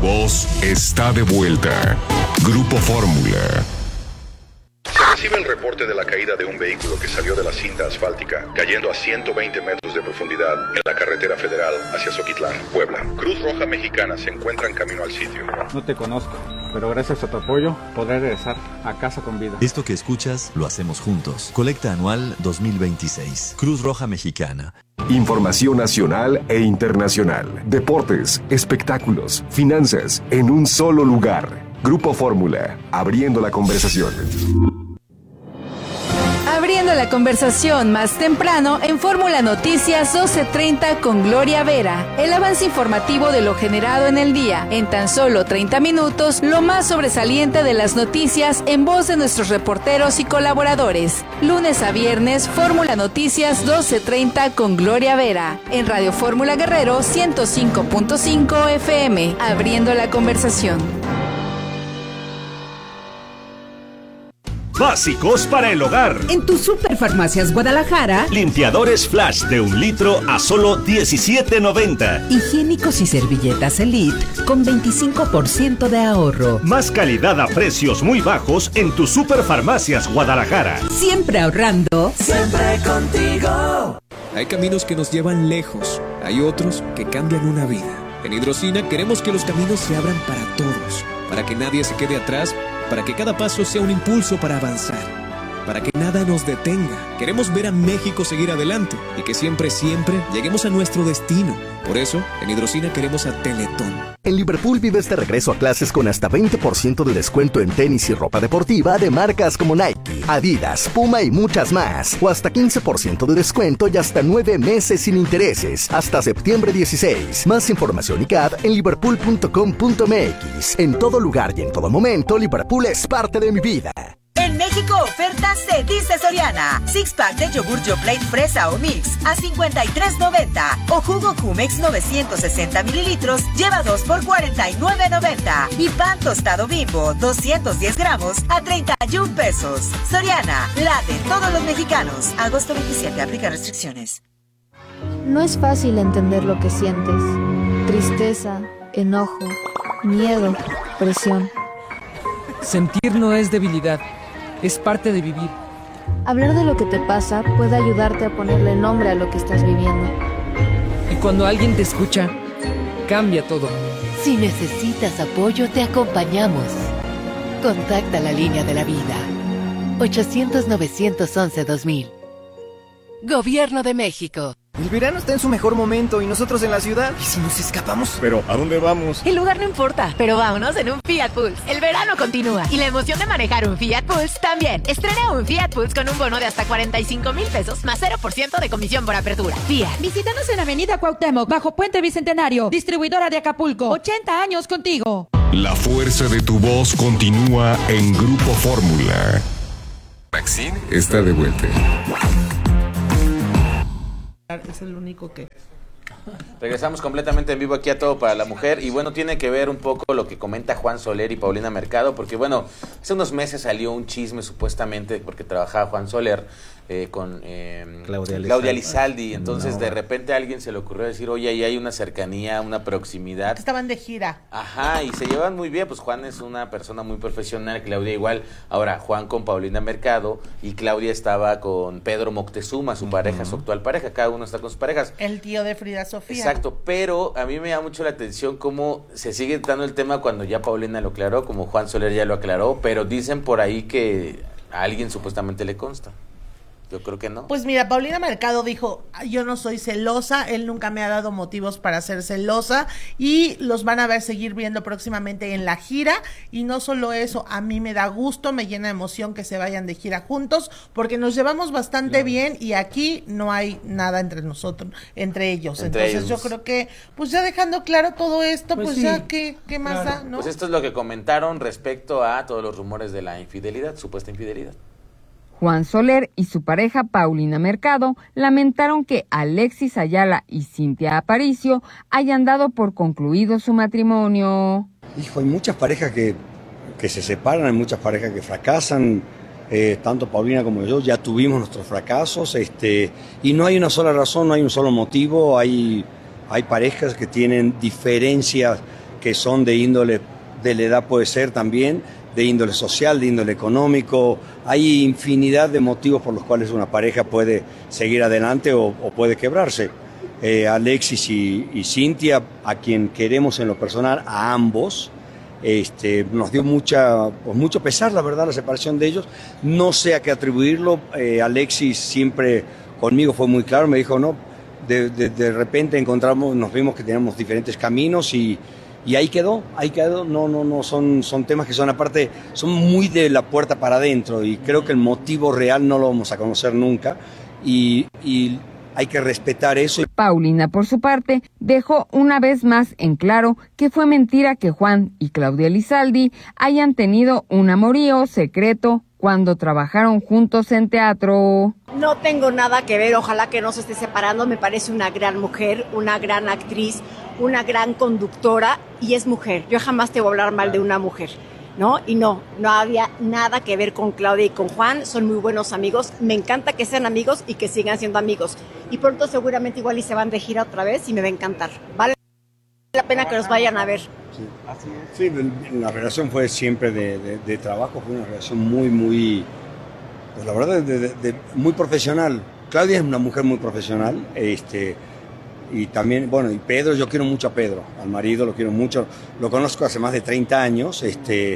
voz está de vuelta. Grupo Fórmula. Se recibe el reporte de la caída de un vehículo que salió de la cinta asfáltica, cayendo a 120 metros de profundidad en la carretera federal hacia Zoquitlán, Puebla. Cruz Roja Mexicana se encuentra en camino al sitio. No te conozco, pero gracias a tu apoyo podré regresar a casa con vida. Esto que escuchas lo hacemos juntos. Colecta anual 2026. Cruz Roja Mexicana. Información nacional e internacional. Deportes, espectáculos, finanzas, en un solo lugar. Grupo Fórmula, abriendo la conversación. Abriendo la conversación más temprano en Fórmula Noticias 12:30 con Gloria Vera. El avance informativo de lo generado en el día. En tan solo 30 minutos, lo más sobresaliente de las noticias en voz de nuestros reporteros y colaboradores. Lunes a viernes, Fórmula Noticias 12:30 con Gloria Vera. En Radio Fórmula Guerrero 105.5 FM. Abriendo la conversación. Básicos para el hogar. En tu Superfarmacias Guadalajara. Limpiadores Flash de 1 litro a solo $17.90. Higiénicos y servilletas Elite con 25% de ahorro. Más calidad a precios muy bajos en tu Superfarmacias Guadalajara. Siempre ahorrando. Siempre contigo. Hay caminos que nos llevan lejos. Hay otros que cambian una vida. En Hidrocina queremos que los caminos se abran para todos. Para que nadie se quede atrás. Para que cada paso sea un impulso para avanzar, para que nada nos detenga. Queremos ver a México seguir adelante y que siempre, siempre lleguemos a nuestro destino. Por eso, en Hidrocina queremos a Teletón. En Liverpool vives de regreso a clases con hasta 20% de descuento en tenis y ropa deportiva de marcas como Nike, Adidas, Puma y muchas más. O hasta 15% de descuento y hasta 9 meses sin intereses, hasta septiembre 16. Más información y CAD en liverpool.com.mx. En todo lugar y en todo momento, Liverpool es parte de mi vida. En México, ofertas se dice Soriana. 6-pack de yogur Yoplait fresa o mix a $53.90. O jugo Jumex 960 mililitros lleva 2 por $49.90. Y pan tostado Bimbo 210 gramos a 31 pesos. Soriana, la de todos los mexicanos. Agosto 27, aplica restricciones. No es fácil entender lo que sientes. Tristeza, enojo, miedo, presión. Sentir no es debilidad. Es parte de vivir. Hablar de lo que te pasa puede ayudarte a ponerle nombre a lo que estás viviendo. Y cuando alguien te escucha, cambia todo. Si necesitas apoyo, te acompañamos. Contacta la línea de la vida. 800-911-2000. Gobierno de México. El verano está en su mejor momento y nosotros en la ciudad. ¿Y si nos escapamos? ¿Pero a dónde vamos? El lugar no importa, pero vámonos en un Fiat Pulse. El verano continúa y la emoción de manejar un Fiat Pulse también. Estrena un Fiat Pulse con un bono de hasta 45,000 pesos más 0% de comisión por apertura. Fiat. Visítanos en Avenida Cuauhtémoc, bajo Puente Bicentenario. Distribuidora de Acapulco. 80 años contigo. La fuerza de tu voz continúa en Grupo Fórmula. Maxine está de vuelta. Es el único que... Regresamos completamente en vivo aquí a Todo para la Mujer y bueno, tiene que ver un poco lo que comenta Juan Soler y Paulina Mercado, porque bueno, hace unos meses salió un chisme supuestamente porque trabajaba Juan Soler con Claudia Lizaldi, entonces de repente a alguien se le ocurrió decir, oye, ahí hay una cercanía, una proximidad. Estaban de gira. Ajá, y se llevan muy bien, pues Juan es una persona muy profesional, Claudia igual. Ahora, Juan con Paulina Mercado y Claudia estaba con Pedro Moctezuma, su pareja, su actual pareja, cada uno está con sus parejas. El tío de Frida Sofía. Exacto, pero a mí me llama mucho la atención cómo se sigue dando el tema cuando ya Paulina lo aclaró, como Juan Soler ya lo aclaró, pero dicen por ahí que a alguien supuestamente le consta. Yo creo que no. Pues mira, Paulina Mercado dijo, yo no soy celosa, él nunca me ha dado motivos para ser celosa y los van a ver seguir viendo próximamente en la gira y no solo eso, a mí me da gusto, me llena de emoción que se vayan de gira juntos porque nos llevamos bastante bien y aquí no hay nada entre nosotros, entre ellos. Entonces yo creo que, pues ya dejando claro todo esto, pues sí. Ya ¿qué más da? ¿No? Pues esto es lo que comentaron respecto a todos los rumores de la infidelidad, supuesta infidelidad. Juan Soler y su pareja Paulina Mercado lamentaron que Alexis Ayala y Cintia Aparicio hayan dado por concluido su matrimonio. Hijo, hay muchas parejas que se separan, hay muchas parejas que fracasan, tanto Paulina como yo ya tuvimos nuestros fracasos, y no hay una sola razón, no hay un solo motivo, hay parejas que tienen diferencias que son de índole de la edad, puede ser también, de índole social, de índole económico. Hay infinidad de motivos por los cuales una pareja puede seguir adelante o puede quebrarse. Alexis y Cintia, a quien queremos en lo personal, a ambos, nos dio mucho pesar, la verdad, la separación de ellos. No sé a qué atribuirlo. Alexis siempre conmigo fue muy claro, me dijo, no, de repente nos vimos que teníamos diferentes caminos y ahí quedó, no, son temas que son aparte, son muy de la puerta para adentro y creo que el motivo real no lo vamos a conocer nunca y hay que respetar eso. Paulina, por su parte, dejó una vez más en claro que fue mentira que Juan y Claudia Elizalde hayan tenido un amorío secreto cuando trabajaron juntos en teatro. No tengo nada que ver, ojalá que no se esté separando, me parece una gran mujer, una gran actriz, una gran conductora y es mujer. Yo jamás te voy a hablar mal de una mujer, ¿no? Y no había nada que ver con Claudia y con Juan, son muy buenos amigos, me encanta que sean amigos y que sigan siendo amigos. Y pronto seguramente igual y se van de gira otra vez y me va a encantar. Vale la pena que los vayan a ver. Sí, la relación fue siempre de trabajo, fue una relación muy, pues la verdad, muy profesional. Claudia es una mujer muy profesional, y también, bueno, y Pedro, yo quiero mucho a Pedro, al marido lo quiero mucho, lo conozco hace más de 30 años,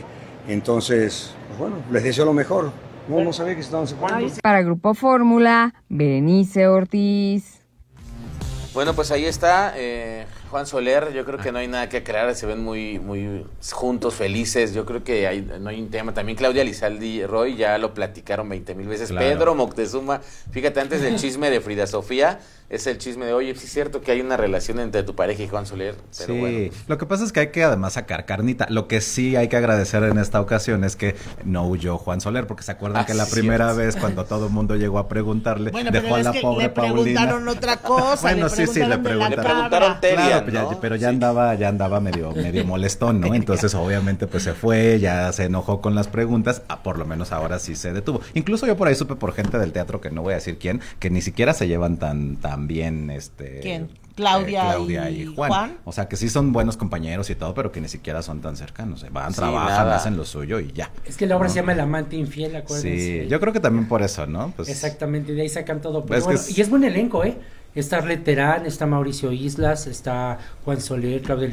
entonces, pues bueno, les deseo lo mejor, no sabía que estaban separando. Para Grupo Fórmula, Berenice Ortiz. Bueno, pues ahí está, Juan Soler, yo creo que no hay nada que aclarar, se ven muy juntos, felices, yo creo que no hay un tema. También Claudia Elizalde y Roy ya lo platicaron 20,000 veces. Claro. Pedro Moctezuma, fíjate, antes del chisme de Frida Sofía, es el chisme de, oye, sí es cierto que hay una relación entre tu pareja y Juan Soler, pero sí, bueno. Lo que pasa es que hay que además sacar carnita. Lo que sí hay que agradecer en esta ocasión es que no huyó Juan Soler, porque se acuerdan que la primera vez cuando todo el mundo llegó a preguntarle, bueno, dejó a la pobre Paulina. Le preguntaron otra cosa. Bueno, sí, le preguntaron Teria, claro, ¿no? pero ya andaba medio molestón, ¿no? Entonces obviamente pues se fue, ya se enojó con las preguntas, por lo menos ahora sí se detuvo. Incluso yo por ahí supe por gente del teatro, que no voy a decir quién, que ni siquiera se llevan tan bien, ¿quién? Claudia y Juan. O sea, que sí son buenos compañeros y todo, pero que ni siquiera son tan cercanos. Van, trabajan, hacen lo suyo y ya. Es que la obra se llama El amante infiel, acuérdense. Sí, yo creo que también por eso, ¿no? Pues, exactamente, de ahí sacan todo. Pero bueno, y es buen elenco, ¿eh? Está Arlet Terán, está Mauricio Islas, está Juan Soler, Claudia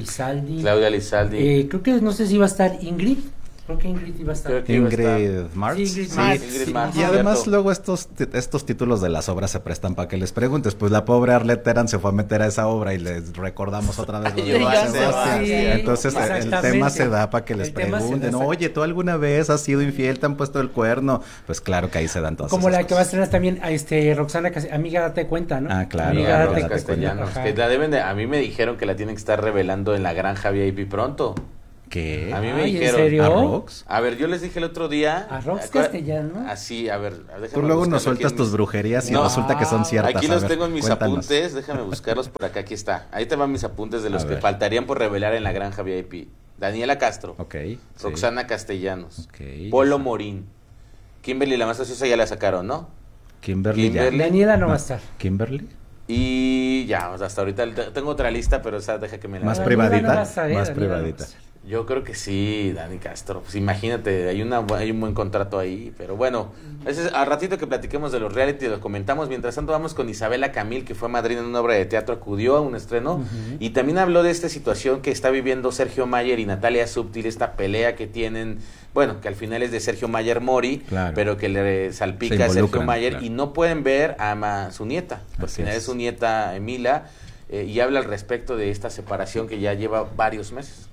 Elizalde. Creo que no sé si iba a estar Ingrid. Creo que Ingrid iba a estar. Ingrid Marx. Sí, Ingrid Marx. Y además luego estos títulos de las obras se prestan para que les preguntes. Pues la pobre Arlet Terán se fue a meter a esa obra y les recordamos otra vez lo de Sebastián. Entonces el tema se da para que les pregunten. Oye, ¿tú alguna vez has sido infiel? ¿Te han puesto el cuerno? Pues claro que ahí se dan todas como esas la que va a estrenar también a Roxana Amiga, date cuenta, ¿no? Ah, claro. Amiga, date Castellanos. Que la deben a mí me dijeron que la tienen que estar revelando en la Granja VIP pronto. ¿Qué? A mí me dijeron. ¿En serio? ¿A Rox? A ver, yo les dije el otro día. ¿A Rox Castellanos? Así, a ver, déjame. Tú luego nos sueltas tus brujerías y resulta que son ciertas. Aquí los tengo en mis apuntes, déjame buscarlos por acá, aquí está. Ahí te van mis apuntes de los que faltarían por revelar en la Granja VIP. Daniela Castro. Roxana Castellanos. Polo Morín. Kimberly, la más graciosa, ya la sacaron, ¿no? Kimberly. Daniela no va a estar. Kimberly. Y ya, hasta ahorita tengo otra lista, pero esa deja que me la... Más privadita. Yo creo que sí, Dani Castro. Pues imagínate, hay un buen contrato ahí. Pero bueno, al ratito que platiquemos de los reality lo comentamos. Mientras tanto vamos con Isabela Camil, que fue madrina en una obra de teatro, acudió a un estreno y también habló de esta situación que está viviendo Sergio Mayer y Natalia Subtil, esta pelea que tienen, bueno, que al final es de Sergio Mayer Mori, pero que le salpica a Sergio Mayer y no pueden ver a su nieta, porque al final es su nieta Emila, y habla al respecto de esta separación que ya lleva varios meses.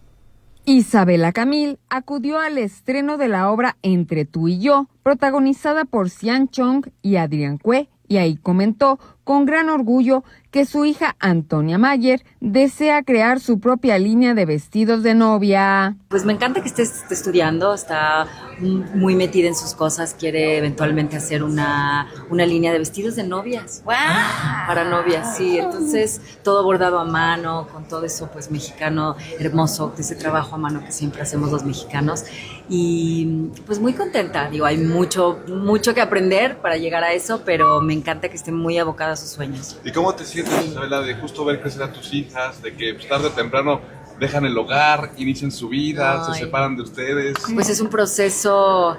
Isabela Camil acudió al estreno de la obra Entre tú y yo, protagonizada por Sian Chong y Adrián Cue, y ahí comentó con gran orgullo que su hija Antonia Mayer desea crear su propia línea de vestidos de novia. Pues me encanta que estés estudiando, está muy metida en sus cosas, quiere eventualmente hacer una línea de vestidos de novias. ¡Wow! Para novias, sí, entonces todo bordado a mano, con todo eso pues mexicano hermoso, ese trabajo a mano que siempre hacemos los mexicanos, y pues muy contenta, digo, hay mucho que aprender para llegar a eso, pero me encanta que esté muy abocada a sus sueños. ¿Y cómo te sientes, Isabela, de justo ver crecer a tus hijas, de que tarde o temprano dejan el hogar, inician su vida, se separan de ustedes. Pues es un proceso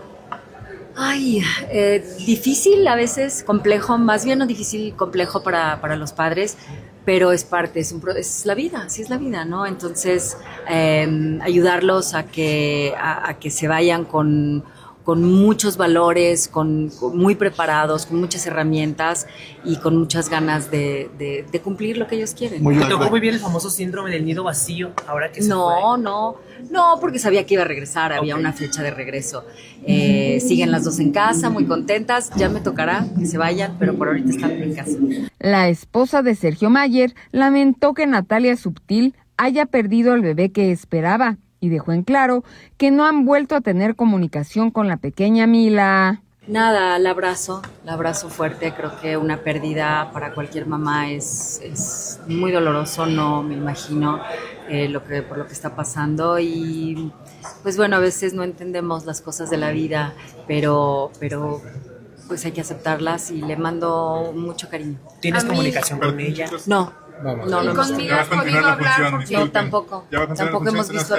difícil a veces, complejo, más bien no difícil, complejo para los padres, pero es parte, es la vida, así es la vida, ¿no? Entonces, ayudarlos a que se vayan con muchos valores, muy preparados, con muchas herramientas y con muchas ganas de cumplir lo que ellos quieren. ¿Te tocó muy bien el famoso síndrome del nido vacío ahora que se fue? No, porque sabía que iba a regresar, había una fecha de regreso. Siguen las dos en casa, muy contentas, ya me tocará que se vayan, pero por ahorita están en casa. La esposa de Sergio Mayer lamentó que Natalia Subtil haya perdido al bebé que esperaba y dejó en claro que no han vuelto a tener comunicación con la pequeña Mila. Nada, la abrazo fuerte. Creo que una pérdida para cualquier mamá es muy doloroso, no me imagino por lo que está pasando y pues bueno, a veces no entendemos las cosas de la vida, pero pues hay que aceptarlas y le mando mucho cariño. ¿Tienes comunicación con ella? No. ¿Conmigo has podido hablar? No, tampoco hemos visto.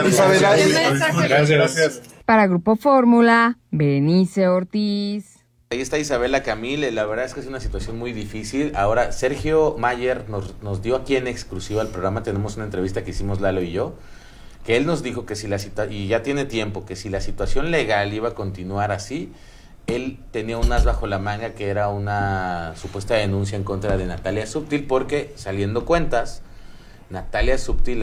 Gracias. Para Grupo Fórmula, Berenice Ortiz. Ahí está Isabela Camil, la verdad es que es una situación muy difícil. Ahora, Sergio Mayer nos dio aquí en exclusiva al programa, tenemos una entrevista que hicimos Lalo y yo, que él nos dijo que si y ya tiene tiempo, que si la situación legal iba a continuar así, él tenía un as bajo la manga que era una supuesta denuncia en contra de Natalia Subtil, porque saliendo cuentas, Natalia Subtil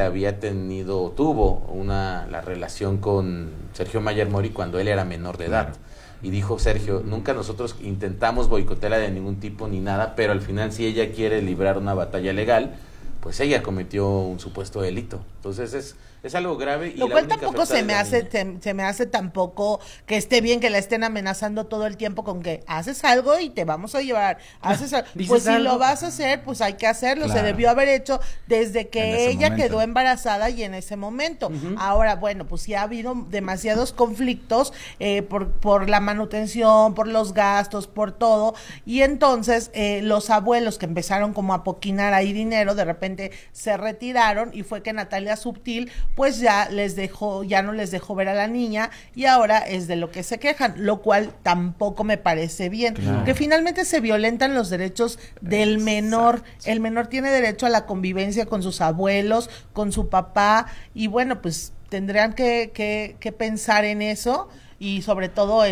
tuvo la relación con Sergio Mayer Mori cuando él era menor de edad. Y dijo Sergio, nunca nosotros intentamos boicotearla de ningún tipo ni nada, pero al final si ella quiere librar una batalla legal, pues ella cometió un supuesto delito. Entonces es algo grave. Lo cual tampoco se me hace tampoco que esté bien que la estén amenazando todo el tiempo con que haces algo y te vamos a llevar. Pues si lo vas a hacer, pues hay que hacerlo. Claro. Se debió haber hecho desde que ella quedó embarazada y en ese momento. Uh-huh. Ahora, bueno, pues sí ha habido demasiados conflictos por la manutención, por los gastos, por todo. Y entonces los abuelos que empezaron como a poquinar ahí dinero, de repente se retiraron y fue que Natalia Subtil pues ya no les dejó ver a la niña y ahora es de lo que se quejan, lo cual tampoco me parece bien, claro. Que finalmente se violentan los derechos del menor. Exacto. El menor tiene derecho a la convivencia con sus abuelos, con su papá y bueno, pues tendrán que pensar en eso. Y sobre todo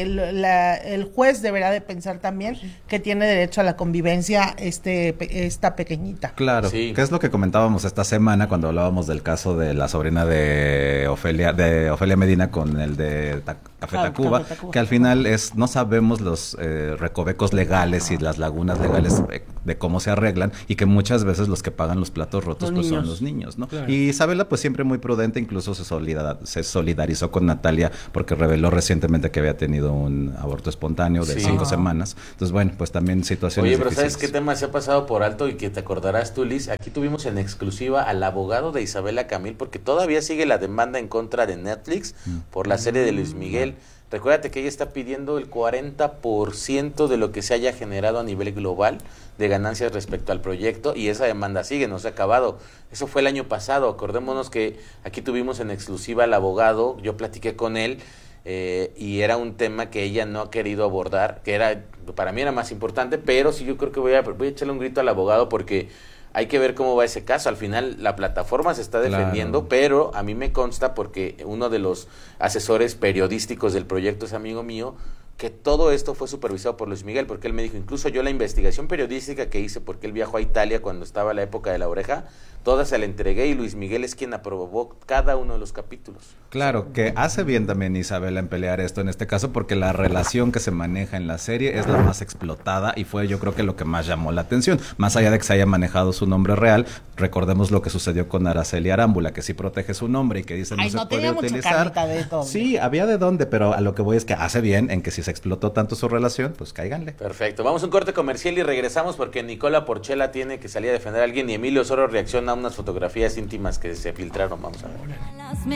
el juez deberá de pensar también que tiene derecho a la convivencia esta pequeñita. Claro, sí. Que es lo que comentábamos esta semana cuando hablábamos del caso de la sobrina de Ofelia Medina con el de Café Tacuba, que al final no sabemos los recovecos legales y las lagunas legales de cómo se arreglan y que muchas veces los que pagan los platos rotos son los niños, ¿no? Claro. Y Isabela pues siempre muy prudente, incluso se solidarizó con Natalia porque reveló recientemente que había tenido un aborto espontáneo de 5 semanas. Entonces, bueno, pues también situaciones Oye, pero difíciles. ¿sabes qué tema se ha pasado por alto y que te acordarás tú, Liz? Aquí tuvimos en exclusiva al abogado de Isabela Camil porque todavía sigue la demanda en contra de Netflix por la serie de Luis Miguel. Recuérdate que ella está pidiendo el 40% de lo que se haya generado a nivel global de ganancias respecto al proyecto y esa demanda sigue, no se ha acabado. Eso fue el año pasado. Acordémonos que aquí tuvimos en exclusiva al abogado, yo platiqué con él y era un tema que ella no ha querido abordar, que para mí era más importante, pero sí yo creo que voy a echarle un grito al abogado porque hay que ver cómo va ese caso. Al final la plataforma se está defendiendo, claro. Pero a mí me consta porque uno de los asesores periodísticos del proyecto es amigo mío, que todo esto fue supervisado por Luis Miguel, porque él me dijo, incluso yo la investigación periodística que hice, porque él viajó a Italia cuando estaba la época de La Oreja, toda se la entregué y Luis Miguel es quien aprobó cada uno de los capítulos. Claro, que hace bien también Isabela en pelear esto en este caso, porque la relación que se maneja en la serie es la más explotada y fue yo creo que lo que más llamó la atención, más allá de que se haya manejado su nombre real. Recordemos lo que sucedió con Araceli Arámbula, que sí protege su nombre y que dice no se puede utilizar. Sí, había de dónde, pero a lo que voy es que hace bien en que si se explotó tanto su relación, pues cáiganle. Perfecto, vamos a un corte comercial y regresamos porque Nicola Porchela tiene que salir a defender a alguien y Emilio Osorio reacciona a unas fotografías íntimas que se filtraron. Vamos a ver.